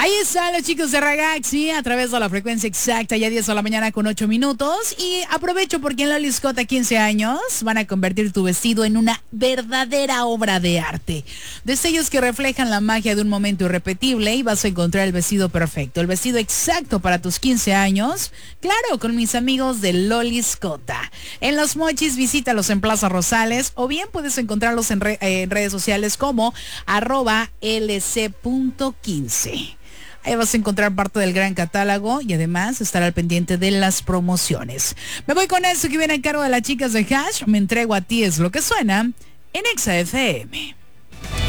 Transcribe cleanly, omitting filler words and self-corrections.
Ahí están los chicos de Ragazzi a través de la frecuencia exacta, ya 10 de la mañana con 8 minutos. Y aprovecho porque en Loli Scott a 15 años van a convertir tu vestido en una verdadera obra de arte. Destellos que reflejan la magia de un momento irrepetible y vas a encontrar el vestido perfecto, el vestido exacto para tus 15 años. Claro, con mis amigos de Loli Scott. En Los Mochis, visítalos en Plaza Rosales o bien puedes encontrarlos en redes sociales como @lc.15. Ahí vas a encontrar parte del gran catálogo y además estar al pendiente de las promociones. Me voy con eso que viene a cargo de las chicas de Hash. Me entrego a ti, es lo que suena en Exa FM.